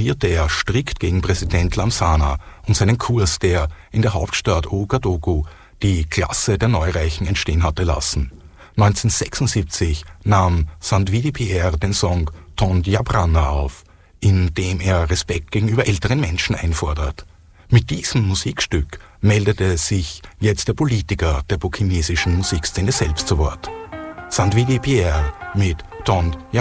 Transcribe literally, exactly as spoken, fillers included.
demonstrierte er strikt gegen Präsident Lamsana und seinen Kurs, der in der Hauptstadt Ouagadougou die Klasse der Neureichen entstehen hatte lassen. neunzehnhundertsechsundsiebzig nahm Sandvidi Pierre den Song Ton Diabrana auf, in dem er Respekt gegenüber älteren Menschen einfordert. Mit diesem Musikstück meldete sich jetzt der Politiker der burkinesischen Musikszene selbst zu Wort. Sandvidi Pierre mit Ton